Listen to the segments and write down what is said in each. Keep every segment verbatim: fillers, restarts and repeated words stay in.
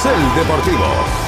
Carrusel Deportivo.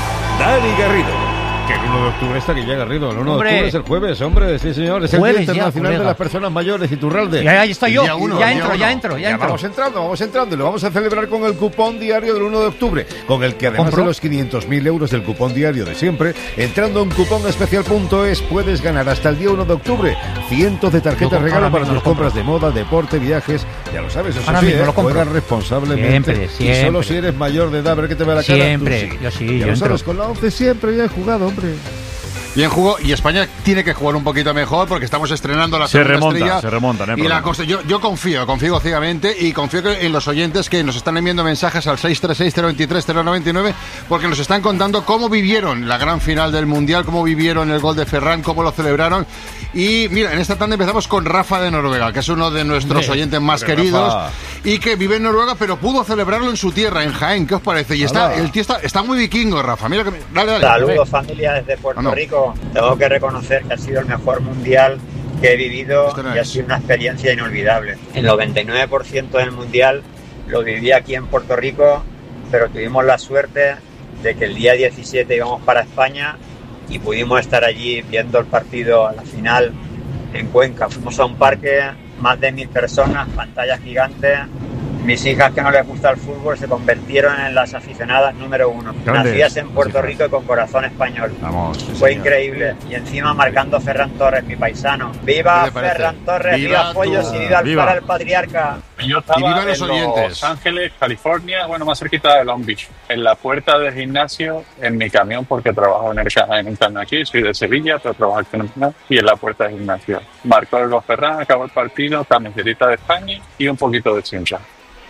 Dani Garrido. Que el uno de octubre está aquí ya, Garrido. El uno Hombre. de octubre es el jueves, hombre. Sí, señor. Es el Jueves Día ya, Internacional colega. de las Personas Mayores, Iturralde. Ya, ahí estoy yo. Día uno, ya día entro, uno. ya entro, ya Ya entro. vamos entrando, vamos entrando. Y lo vamos a celebrar con el cupón diario del uno de octubre. Con el que, además ¿Compro? de los quinientos mil euros del cupón diario de siempre, entrando en cupón especial punto es, puedes ganar hasta el día uno de octubre cientos de tarjetas Lo- regalo ahora para mismo tus lo compro. compras de moda, deporte, viajes. Ya lo sabes, eso Ahora sí, mismo ¿eh? lo compro. Juega responsablemente. Siempre, Y siempre. solo si eres mayor de edad, a ver qué te ve la cara. Siempre. tú Yo sí, Ya yo lo entro. sabes, con la once siempre ya he jugado, hombre. Bien jugó, y España tiene que jugar un poquito mejor porque estamos estrenando la Se segunda remonta, estrella. se remonta, no hay y la problema. cosa, yo, yo confío, confío ciegamente y confío que en los oyentes que nos están enviando mensajes al seis tres seis, cero dos tres, cero nueve nueve porque nos están contando cómo vivieron la gran final del Mundial, cómo vivieron el gol de Ferran, cómo lo celebraron. Y mira, en esta tanda empezamos con Rafa de Noruega, que es uno de nuestros Sí, oyentes más hombre, queridos Rafa. y que vive en Noruega, pero pudo celebrarlo en su tierra, en Jaén. ¿Qué os parece? Y está, Hala. el tío está, está muy vikingo, Rafa. Mira que, dale, dale. Saludos familia desde Puerto Ah, no. Rico. Tengo que reconocer que ha sido el mejor mundial que he vivido Este no y ha es. sido una experiencia inolvidable. El noventa y nueve por ciento del mundial lo viví aquí en Puerto Rico, pero tuvimos la suerte de que el día diecisiete íbamos para España y pudimos estar allí viendo el partido a la final en Cuenca. Fuimos a un parque, más de mil personas, pantallas gigantes. Mis hijas que no les gusta el fútbol se convirtieron en las aficionadas número uno. Grandes. Nacidas en Puerto Rico y con corazón español. Vamos. sí, Fue señor. increíble. Y encima marcando Ferran Torres, mi paisano. ¿Qué ¡Viva te parece? Ferran Torres! Viva ¡Viva Pollos tú. y viva el Viva. para el patriarca! Yo estaba Y viva los en oyentes. Los Ángeles, California, bueno, más cerquita de Long Beach, en la puerta del gimnasio, en mi camión, porque trabajo en el en un camión aquí, soy de Sevilla, pero trabajo aquí en el camión, y en la puerta del gimnasio. Marcó el gol Ferran, acabó el partido, camiseta de España y un poquito de chincha.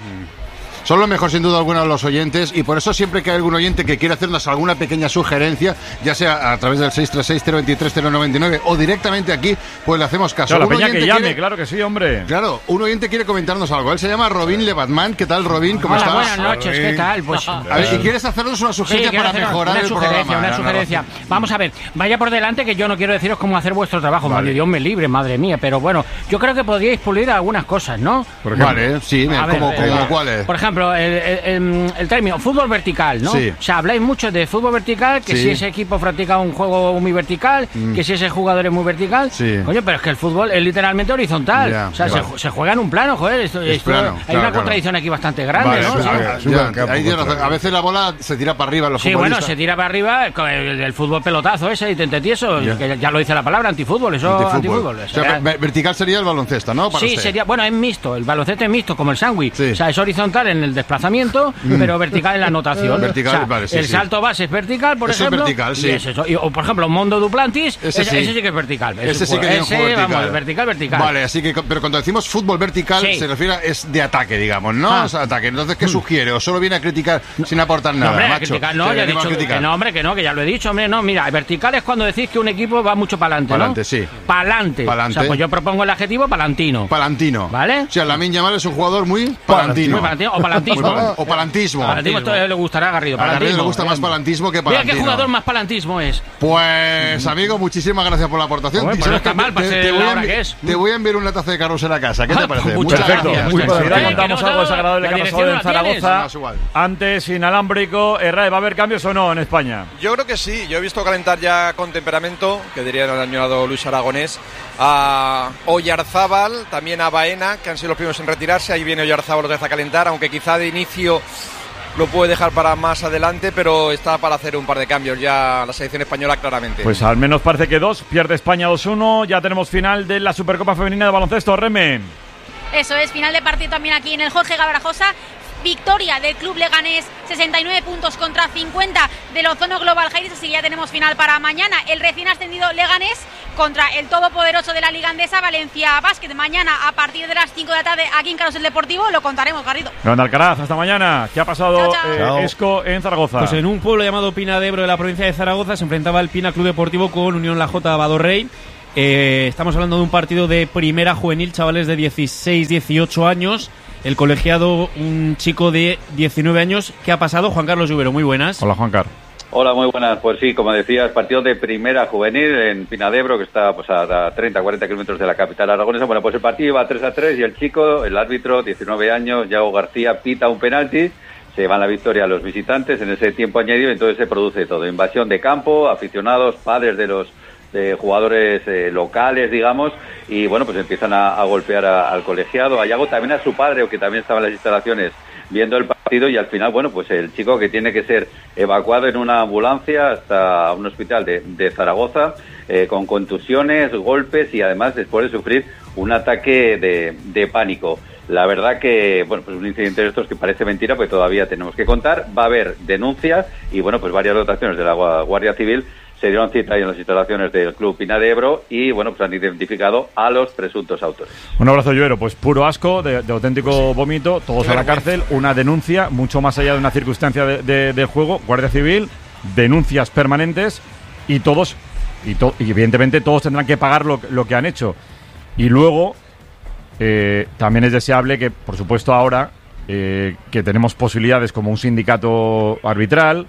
Son lo mejor sin duda alguna los oyentes y por eso siempre que hay algún oyente que quiere hacernos alguna pequeña sugerencia, ya sea a través del seis tres seis, cero dos tres, cero nueve nueve o directamente aquí, pues le hacemos caso. Claro, la Un peña que oyente llame, quiere- claro que sí, hombre. Claro, un oyente quiere comentarnos algo. Él se llama Robin Lebatman. ¿Qué tal, Robin? ¿Cómo Hola, estás? buenas noches, ¿qué tal? Pues A ver, ¿y quieres hacernos una sugerencia quiero para hacer mejorar una el sugerencia, programa? una Ana sugerencia. Rosa? Vamos a ver, vaya por delante que yo no quiero deciros cómo hacer vuestro trabajo, madre Dios me libre, madre mía, pero bueno, yo creo que podríais pulir algunas cosas, ¿no? Por ejemplo. Vale, sí, A ver, ¿cómo, eh, cómo, cuál es? Por ejemplo, el, el- el- el término fútbol vertical, ¿no? Sí. O sea, habláis mucho de fútbol vertical, que Sí. si ese equipo practica un juego muy vertical, que si ese jugador es muy vertical. Sí. Coño, pero es que el fútbol es literalmente horizontal. Ya, o sea, ya. se, ju- se juega en un plano, joder. Esto, Es esto- plano, hay claro, una claro. contradicción aquí bastante grande, Vale, ¿no? sí, Sí. ya, Sube ya, al campo ahí tienes contra- razón. A veces la bola se tira para arriba. Los Sí, bueno, futbolistas. se tira para arriba con el, el fútbol pelotazo ese, y tente tieso, Ya. que ya, ya lo dice la palabra, antifútbol, eso Antifútbol. antifútbol. O eso sea, es- ver- vertical sería el baloncesto, ¿no? Para Sí, usted. sería, bueno, es mixto, el baloncesto es mixto, como el sándwich. Sí. O sea, es horizontal en el desplazamiento, pero vertical en la anotación. Vertical, O sea, vale, sí, el sí. salto base es vertical, por Eso es ejemplo. vertical, sí. y es eso. Y, o, por ejemplo, Mondo Duplantis, Ese ese, sí. ese sí que es vertical. Ese Es sí un- que tiene un ese, juego vertical. Vamos, vertical, vertical. Vale, así que, pero cuando decimos fútbol vertical, Sí. se refiere a es de ataque, digamos, ¿no? Ah. Es ataque. Entonces, ¿qué sugiere? ¿O solo viene a criticar sin aportar No, nada, hombre, a macho? criticar, no, Que ya he venimos a dicho que, criticar. que no, hombre, que no, que ya lo he dicho, hombre, no, mira, vertical es cuando decís que un equipo va mucho para adelante, ¿no? Pa'lante, sí. Pa'lante. Pa'lante. O sea, pues yo propongo el adjetivo palantino. Palantino. ¿Vale? O sea, Lamine Yamal es un jugador muy palantino. Muy palantino, o palantismo. Muy pal- o palantismo. Palantismo, esto le gustará a Garrido. A Garrido le Palantismo. gusta más palantismo que Mira palantino. qué jugador más palantismo es. Pues, amigo, muchísimas gracias por la aportación. Hombre, Y pues sabes no está que mal para te, ser te voy la a hora envi- que es. te voy a enviar una taza de carrusel a casa. ¿Qué te Ah, parece? muchas Perfecto, gracias. muy Muchas bien. gracias. Contamos Que no algo te- desagradable la que ha dirección pasado en no la tienes. Zaragoza. Más igual. Antes inalámbrico, Herrera, ¿va a haber cambios o no en España? Yo creo que sí, yo he visto calentar ya con temperamento, que diría el añorado Luis Aragonés, a Oyarzábal, también a Baena, que han sido los primeros en retirarse, ahí viene Oyarzábal otra vez a calentar, aunque quizá de inicio lo puede dejar para más adelante, pero está para hacer un par de cambios ya la selección española claramente. Pues al menos parece que dos, pierde España dos uno, ya tenemos final de la Supercopa Femenina de Baloncesto, Reme. Eso es, final de partido también aquí en el Jorge Gavarajosa. Victoria del Club Leganés, sesenta y nueve puntos contra cincuenta del Ozono Global Heights, así que ya tenemos final para mañana. El recién ascendido Leganés contra el todopoderoso de la Liga Andesa, Valencia Basket. Mañana a partir de las cinco de la tarde aquí en Carrusel Deportivo, lo contaremos, Garrido. Grande Alcaraz, hasta mañana. ¿Qué ha pasado Chao, chao. eh, Chao. Esco en Zaragoza? Pues en un pueblo llamado Pina de Ebro de la provincia de Zaragoza se enfrentaba el Pina Club Deportivo con Unión La Jota Badorrey. Eh, estamos hablando de un partido de primera juvenil, chavales de dieciséis, dieciocho años. El colegiado, un chico de diecinueve años. ¿Qué ha pasado? Juan Carlos Lluvero, muy buenas. Hola, Juan Carlos. Hola, muy buenas. Pues sí, como decías, partido de primera juvenil en Pinadebro, que está pues a treinta, cuarenta kilómetros de la capital aragonesa. Bueno, pues el partido iba tres a tres y el chico, el árbitro, diecinueve años, Yago García, pita un penalti se van la victoria a los visitantes en ese tiempo añadido, entonces se produce todo, invasión de campo, aficionados, padres de los de jugadores eh, locales, digamos, y bueno, pues empiezan a, a golpear a, al colegiado, a Yago, también a su padre, que también estaba en las instalaciones viendo el partido, y al final, bueno, pues el chico que tiene que ser evacuado en una ambulancia hasta un hospital de, de Zaragoza, eh, con contusiones, golpes y además después de sufrir un ataque de, de pánico. La verdad que, bueno, pues un incidente de estos que parece mentira, pues todavía tenemos que contar. Va a haber denuncias y, bueno, pues varias dotaciones de la Guardia Civil se dieron cita ahí en las instalaciones del Club Pina de Ebro y, bueno, pues han identificado a los presuntos autores. Un abrazo, Lluero. Pues puro asco, de, de auténtico vómito, todos a la cárcel, una denuncia, mucho más allá de una circunstancia de, de, del juego, Guardia Civil, denuncias permanentes y todos, y, to, y evidentemente todos tendrán que pagar lo, lo que han hecho. Y luego, eh, también es deseable que, por supuesto, ahora eh, que tenemos posibilidades como un sindicato arbitral,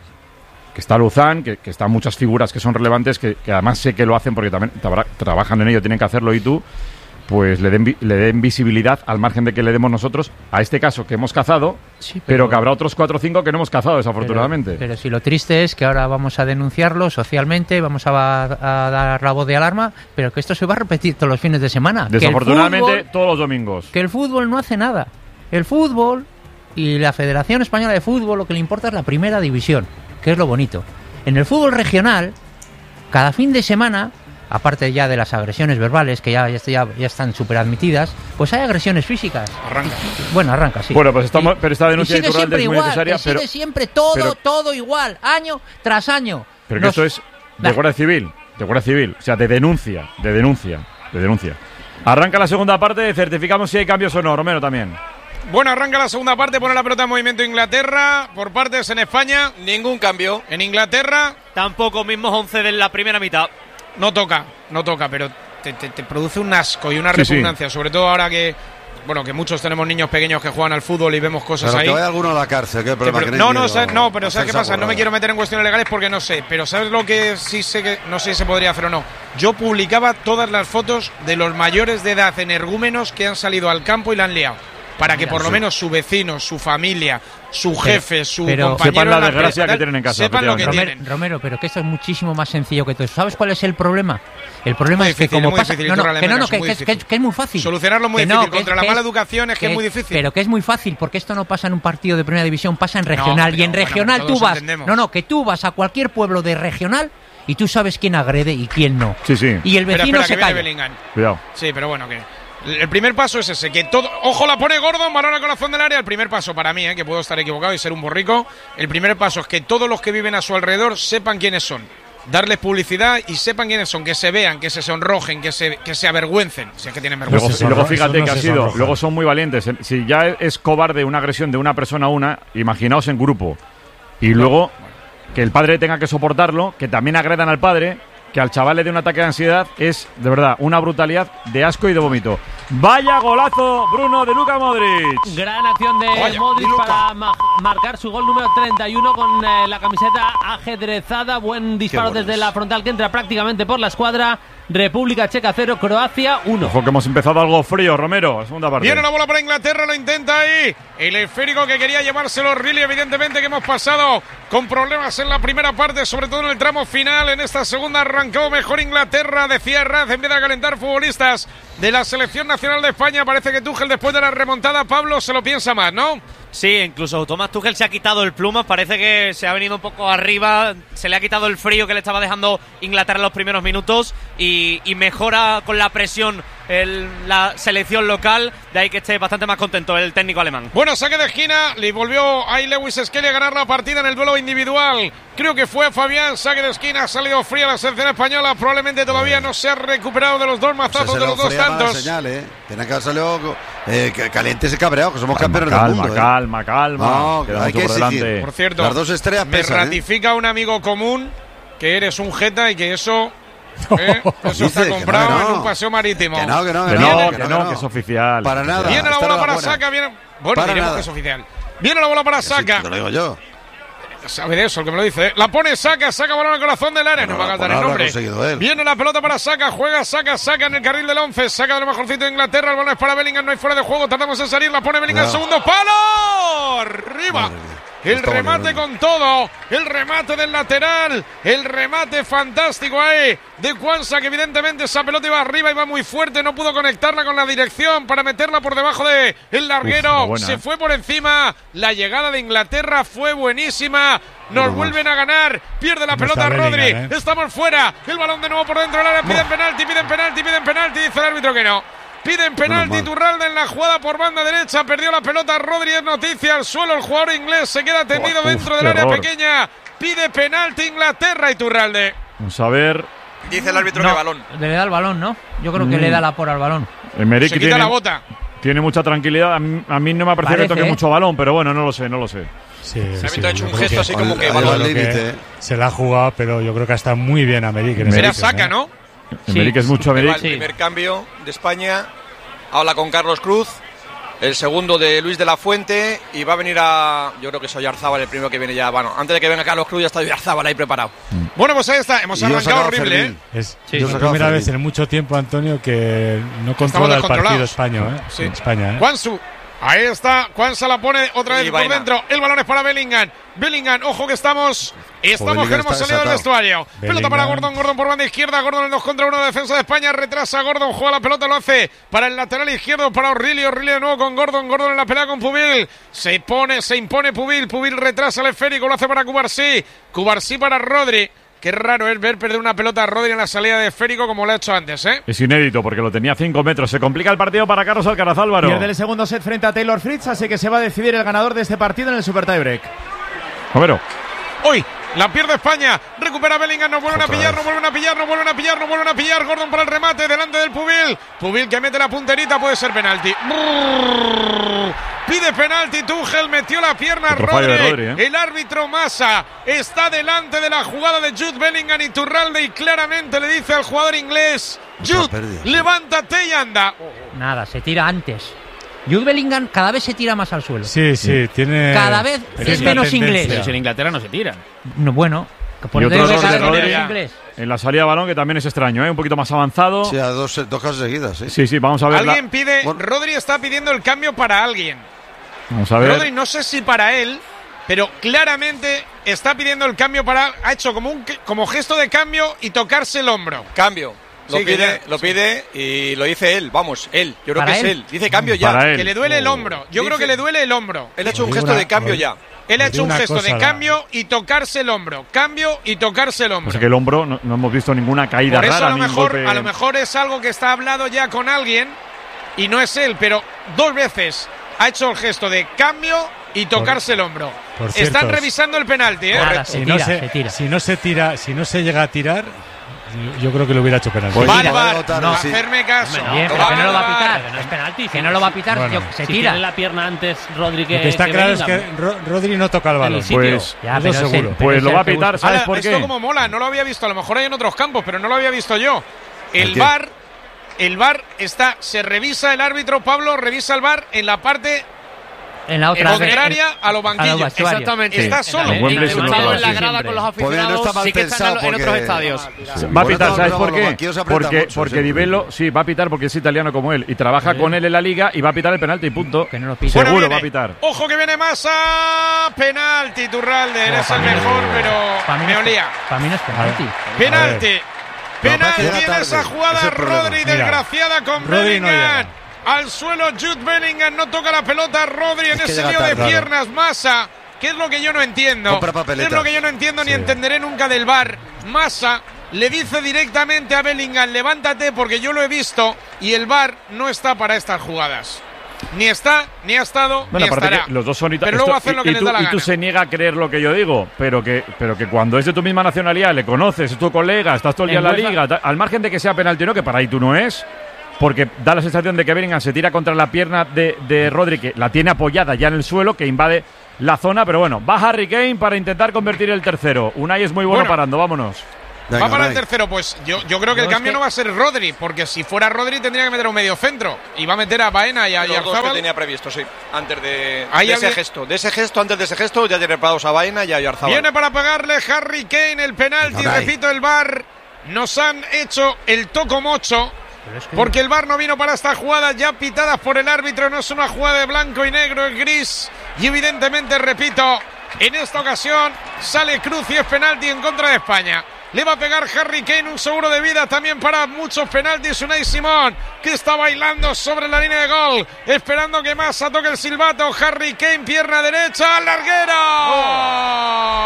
que está Luzán, que, que están muchas figuras que son relevantes, que, que además sé que lo hacen porque también tra- trabajan en ello, tienen que hacerlo, y tú, pues le den, vi- le den visibilidad al margen de que le demos nosotros a este caso que hemos cazado, sí, pero, pero que habrá otros cuatro o cinco que no hemos cazado, desafortunadamente. Pero, pero si lo triste es que ahora vamos a denunciarlo socialmente, vamos a, a dar la voz de alarma, pero que esto se va a repetir todos los fines de semana. Desafortunadamente, que el fútbol, todos los domingos. Que el fútbol no hace nada. El fútbol y la Federación Española de Fútbol lo que le importa es la primera división, que es lo bonito. En el fútbol regional, cada fin de semana, aparte ya de las agresiones verbales, que ya, ya, ya están súper admitidas, pues hay agresiones físicas. Arranca. Bueno, arranca, sí. Bueno, pues estamos, y, pero esta denuncia de Iturralde es muy igual, necesaria. Sigue pero, siempre todo, pero, todo igual, año tras año. Pero Nos, que esto es de nah. Guardia Civil, de Guardia Civil, o sea, de denuncia, de denuncia, de denuncia. Arranca la segunda parte, certificamos si hay cambios o no, Romero también. Bueno, arranca la segunda parte, pone la pelota en movimiento Inglaterra, por partes en España, ningún cambio. En Inglaterra, tampoco, mismos once de la primera mitad. No toca, no toca, pero te, te, te produce un asco y una sí, repugnancia, sí. Sobre todo ahora que, bueno, que muchos tenemos niños pequeños que juegan al fútbol y vemos cosas pero ahí. Pero que vaya alguno a la cárcel, ¿qué problema? Que, pero, no, no, no, no, pero ¿sabes qué pasa? No me quiero meter en cuestiones legales porque no sé, pero ¿sabes lo que sí sé que, no sé si se podría hacer o no? Yo publicaba todas las fotos de los mayores de edad energúmenos que han salido al campo y la han liado. Para que por lo menos su vecino, su familia, su jefe, pero, su pero, compañero... Sepan la desgracia que tienen en casa. Sepan lo que Romero, tienen. Romero, pero que esto es muchísimo más sencillo que todo eso. ¿Sabes cuál es el problema? El problema es, es que como es pasa... Difícil, no, no, que no, no, que, es que, que, que es muy fácil. Solucionarlo muy que difícil. No, que Contra es, la que mala es, educación es que, que es muy difícil. Pero que es muy fácil, porque esto no pasa en un partido de primera división, pasa en regional. No, y en bueno, regional tú vas... Entendemos. No, no, que tú vas a cualquier pueblo de regional y tú sabes quién agrede y quién no. Sí, sí. Y el vecino espera, espera, se calla. Cuidado. Sí, pero bueno, que... El primer paso es ese, que todo... Ojo, la pone Gordon, balón al corazón del área. El primer paso para mí, eh, que puedo estar equivocado y ser un borrico. El primer paso es que todos los que viven a su alrededor sepan quiénes son. Darles publicidad y sepan quiénes son, que se vean, que se sonrojen, que se, que se avergüencen, si es que tienen vergüenza. Luego, y luego fíjate no que ha sido, sonroja. Luego son muy valientes. Si ya es cobarde una agresión de una persona a una, imaginaos en grupo. Y luego que el padre tenga que soportarlo, que también agredan al padre, que al chaval le dé un ataque de ansiedad, es de verdad una brutalidad de asco y de vómito. Vaya golazo, Bruno, de Luka Modric. Gran acción de Vaya, Modric para ma- marcar su gol número treinta y uno con eh, la camiseta ajedrezada. Buen disparo desde la frontal que entra prácticamente por la escuadra. República Checa cero, Croacia uno. Ojo que hemos empezado algo frío, Romero, segunda parte. Viene la bola para Inglaterra, lo intenta ahí. El esférico que quería llevárselo Riley, evidentemente que hemos pasado con problemas en la primera parte, sobre todo en el tramo final. En esta segunda arrancó mejor Inglaterra, decía Herraz, empieza a calentar futbolistas de la selección nacional de España. Parece que Tuchel, después de la remontada, Pablo, se lo piensa más, ¿no? Sí, incluso Thomas Tuchel se ha quitado el plumas, parece que se ha venido un poco arriba, se le ha quitado el frío que le estaba dejando Inglaterra en los primeros minutos y, y mejora con la presión el, la selección local, de ahí que esté bastante más contento el técnico alemán. Bueno, saque de esquina, le volvió ahí Lewis Skelly a ganar la partida en el duelo individual. Creo que fue Fabián, saque de esquina, ha salido fría la selección española, probablemente todavía no se ha recuperado de los dos mazazos, pues de los dos tantos. Señal, ¿eh? Tiene que haber salido eh, calientes y cabreados, que somos calma, campeones calma, del mundo. Calma, calma, ¿eh? calma. No, Queda hay que por exigir. Delante. Por cierto, las dos estrellas me pesan, ratifica ¿eh? un amigo común que eres un jeta y que eso... ¿Eh? Eso está comprado no, no. en un paseo marítimo. Que no, que no, que, que, no, no, que, que, no, no, que no, que es oficial. Para nada. Viene la bola para Saka, viene... Bueno, para diremos nada. que es oficial. Viene la bola para Saka. Sí, te lo digo yo. Sabe de eso el que me lo dice. ¿eh? La pone Saka, Saka balón al corazón del área. No, no me va a cantar el nombre. Viene la pelota para Saka, juega Saka, Saka en el carril del once. Saka de lo mejorcito de Inglaterra. El balón es para Bellingham, no hay fuera de juego. Tardamos en salir. La pone Bellingham, no. Segundo palo. arriba. El remate con todo, el remate del lateral, el remate fantástico ahí de Quansah, que evidentemente esa pelota iba arriba, iba muy fuerte, no pudo conectarla con la dirección para meterla por debajo de el larguero. Uf, buena, se eh. fue por encima, la llegada de Inglaterra fue buenísima. Nos no, vuelven a ganar, pierde la pelota Rodri, eh. estamos fuera, el balón de nuevo por dentro del área, piden penalti, piden penalti, piden penalti, dice el árbitro que no. Piden penalti, Iturralde en la jugada por banda derecha, perdió la pelota Rodri, es noticia al suelo, el jugador inglés se queda tendido oh, dentro uf, del área horror. pequeña, pide penalti Inglaterra, Iturralde. Vamos a ver. Dice el árbitro no, que balón. Le da el balón, ¿no? Yo creo que mm. le da la por al balón. Emerick se quita tiene, la bota. Tiene mucha tranquilidad, a mí, a mí no me ha parecido Parece, que toque ¿eh? mucho balón, pero bueno, no lo sé, no lo sé. Sí, se sí, ha hecho un gesto así como que al, balón. Al límite. Se la ha jugado, pero yo creo que está muy bien Emerick. Era saca, ¿eh? ¿no? Emerick sí. es mucho Emerick. El primer sí. cambio de España. Habla con Carlos Cruz, el segundo de Luis de la Fuente, y va a venir a, yo creo que es Oyarzábal el primero que viene ya, bueno, antes de que venga Carlos Cruz ya está Oyarzábal ahí preparado. Mm. Bueno, pues ahí está, hemos arrancado horrible, ¿eh? Es sí, la primera vez en mucho tiempo, Antonio, que no controla el partido español, ¿eh? Sí. En España, ¿eh? Quansah, ahí está, Quansah la pone otra vez y por vaina. dentro, el balón es para Bellingham, Bellingham, ojo que estamos... Estamos que hemos salido del vestuario. Bellingham. Pelota para Gordon, Gordon por banda izquierda, Gordon en dos contra uno, defensa de España, retrasa Gordon, juega la pelota, lo hace para el lateral izquierdo, para O'Reilly, O'Reilly de nuevo con Gordon, Gordon en la pelea con Pubil, se pone, se impone Pubil, Pubil retrasa el esférico, lo hace para Cubarsí, Cubarsí para Rodri. Qué raro es ver perder una pelota a Rodri en la salida de esférico como lo ha hecho antes, ¿eh? Es inédito porque lo tenía a cinco metros. Se complica el partido para Carlos Alcaraz, Álvaro. Pierde el segundo set frente a Taylor Fritz, así que se va a decidir el ganador de este partido en el Super Tiebreak. Romero. Hoy la pierde España, recupera Bellingham, nos vuelven Otra a pillar, nos vuelven a pillar, nos vuelven a pillar, nos vuelven a pillar, Gordon para el remate, delante del Pubil, Pubil que mete la punterita, puede ser penalti. Brrr, pide penalti, Tuchel metió la pierna a Rodri, Rodri ¿eh? el árbitro Massa está delante de la jugada de Jude Bellingham y Iturralde y claramente le dice al jugador inglés, Jude, pérdida, sí. levántate y anda. Nada, se tira antes. Jude Bellingham cada vez se tira más al suelo. Sí, sí, tiene... Cada vez es, es menos tendencia. inglés. Pero si en Inglaterra no se tiran. No, bueno, por y otro error de Rodri inglés. En la salida de balón, que también es extraño, ¿eh? Un poquito más avanzado. Sí, a dos, dos casos seguidas, ¿sí? Sí, sí, vamos a ver. Alguien la... pide... Bueno. Rodri está pidiendo el cambio para alguien. Vamos a ver. Rodri, no sé si para él, pero claramente está pidiendo el cambio para... Ha hecho como un como gesto de cambio y tocarse el hombro. Cambio. Lo sí, pide, lo pide y lo dice él, vamos, él, yo creo que él? es él. Dice cambio ya, Para que él. le duele el hombro. Yo dice, creo que le duele el hombro. Él ha hecho un gesto una, de cambio ya. Él ha hecho un gesto de cambio y tocarse el hombro. Cambio y tocarse el hombro. O sea que el hombro no, no hemos visto ninguna caída Por eso rara. A lo, mejor, golpe... a lo mejor es algo que está hablado ya con alguien y no es él, pero dos veces ha hecho el gesto de cambio y tocarse por, el hombro. Cierto, Están revisando el penalti, ¿eh? Nada, se si, tira, no se, se tira. si no se tira, si no se llega a tirar, yo creo que lo hubiera hecho penalti. Pues Bárbaro, no, no, hacerme caso. No, bien, pero que no lo va a pitar. No es penalti. Que no lo va a pitar, bueno, yo, se si tira. Tiene la pierna antes Rodri que. Lo que está que claro Bellingham. es que Ro Rodri no toca el balón. Pues, ya, eso seguro. Se, pues lo va a pitar, ¿sabes Ahora, por qué? Esto como mola, no lo había visto. A lo mejor hay en otros campos, pero no lo había visto yo. El V A R, el V A R está, se revisa el árbitro, Pablo, revisa el V A R en la parte... En la otra contraria en, a los banquillos. A Exactamente. Sí. Está solo. En, en, en, en la grada con los aficionados. No sí que están en, en otros estadios. Va a pitar, ¿sabes por qué? Porque, mucho, porque Di Bello, sí, va a pitar porque es italiano como él y trabaja sí. con él en la liga y va a pitar el penalti y punto. Que no lo pita. Seguro bueno, va a pitar. Ojo que viene Massa. Penalti, Iturralde. Eres no, el mejor, no, pero me olía. Para mí no es penalti. Penalti. Penalti en esa jugada, Rodri, desgraciada con Bellingham. Al suelo Jude Bellingham, no toca la pelota Rodri en ese lío de piernas. Massa, que es lo que yo no entiendo. Es lo que yo no entiendo sí. ni entenderé nunca del V A R. Massa le dice directamente a Bellingham, levántate porque yo lo he visto y el V A R no está para estas jugadas. Ni está, ni ha estado, bueno, ni estará. Los dos son pero luego hacen lo que y, les tú, da la y gana. tú se niega a creer lo que yo digo, pero que, pero que cuando es de tu misma nacionalidad, le conoces, es tu colega, estás todo el día en la liga, ta, al margen de que sea penalti o no, que para ahí tú no es... Porque da la sensación de que Bellingham se tira contra la pierna de, de Rodri, que la tiene apoyada ya en el suelo, que invade la zona. Pero bueno, va Harry Kane para intentar convertir el tercero. Unai es muy bueno, bueno parando, vámonos. Venga, va para el tercero, pues yo, yo creo que no, el cambio que... no va a ser Rodri, porque si fuera Rodri tendría que meter un medio centro. Y va a meter a Baena y a Oyarzábal. Los dos que tenía previsto, sí, antes de, de ese había... gesto. De ese gesto, antes de ese gesto, ya tiene preparados a Baena y a Oyarzábal. Viene para pagarle Harry Kane el penalti, okay. repito, el V A R. Nos han hecho el toco mocho. Es que porque el V A R no vino para esta jugada ya pitadas por el árbitro, no es una jugada de blanco y negro, es gris, y evidentemente, repito, en esta ocasión sale Cruz y es penalti en contra de España. Le va a pegar Harry Kane, un seguro de vida también para muchos penaltis. Unai Simón, que está bailando sobre la línea de gol, esperando que Massa toque el silbato. Harry Kane, pierna derecha, larguera. Oh.